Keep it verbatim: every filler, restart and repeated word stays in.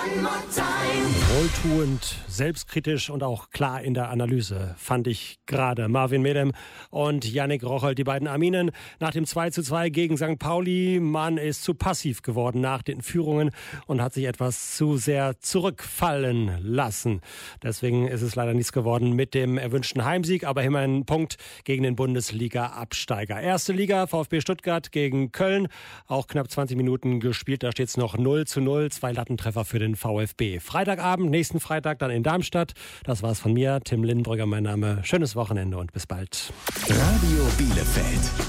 Wohltuend, selbstkritisch und auch klar in der Analyse, fand ich gerade Marvin Medem und Yannick Rocholt, die beiden Arminen. Nach dem zwei zu zwei gegen Sankt Pauli, man ist zu passiv geworden nach den Führungen und hat sich etwas zu sehr zurückfallen lassen. Deswegen ist es leider nichts geworden mit dem erwünschten Heimsieg, aber immerhin ein Punkt gegen den Bundesliga-Absteiger. Erste Liga, VfB Stuttgart gegen Köln, auch knapp zwanzig Minuten gespielt, da steht es noch null zu null, zwei Lattentreffer für den VfB. Freitagabend, nächsten Freitag dann in Darmstadt. Das war's von mir, Tim Lindenbrügger mein Name. Schönes Wochenende und bis bald. Radio Bielefeld.